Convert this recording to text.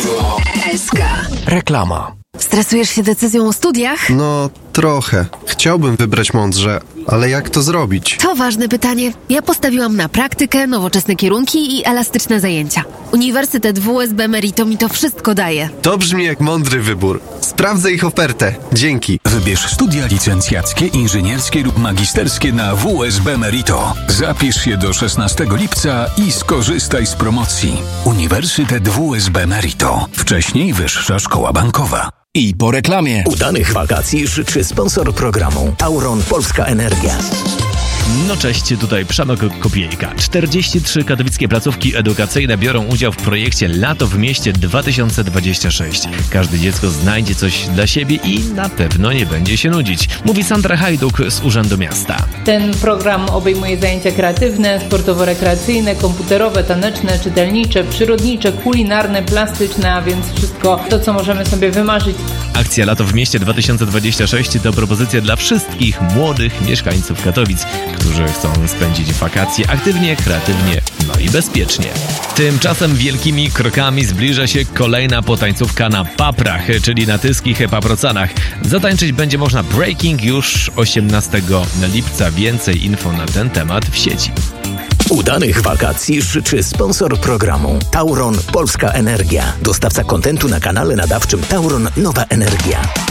SK. Reklama. Stresujesz się decyzją o studiach? No, trochę. Chciałbym wybrać mądrze, ale jak to zrobić? To ważne pytanie. Ja postawiłam na praktykę, nowoczesne kierunki i elastyczne zajęcia. Uniwersytet WSB Merito mi to wszystko daje. To brzmi jak mądry wybór. Sprawdzę ich ofertę. Dzięki. Wybierz studia licencjackie, inżynierskie lub magisterskie na WSB Merito. Zapisz się do 16 lipca i skorzystaj z promocji. Uniwersytet WSB Merito. Wcześniej Wyższa Szkoła Bankowa. I po reklamie. Udanych wakacji życzy sponsor programu Tauron Polska Energia. No cześć, tutaj Przemek Kopiejka. 43 katowickie placówki edukacyjne biorą udział w projekcie Lato w mieście 2026. Każde dziecko znajdzie coś dla siebie i na pewno nie będzie się nudzić, mówi Sandra Hajduk z Urzędu Miasta. Ten program obejmuje zajęcia kreatywne, sportowo-rekreacyjne, komputerowe, taneczne, czytelnicze, przyrodnicze, kulinarne, plastyczne, a więc wszystko to, co możemy sobie wymarzyć. Akcja Lato w mieście 2026 to propozycja dla wszystkich młodych mieszkańców Katowic, którzy chcą spędzić wakacje aktywnie, kreatywnie, no i bezpiecznie. Tymczasem wielkimi krokami zbliża się kolejna potańcówka na paprach, czyli na tyskich paprocanach. Zatańczyć będzie można breaking już 18 lipca. Więcej info na ten temat w sieci. Udanych wakacji życzy sponsor programu Tauron Polska Energia. Dostawca kontentu na kanale nadawczym Tauron Nowa Energia.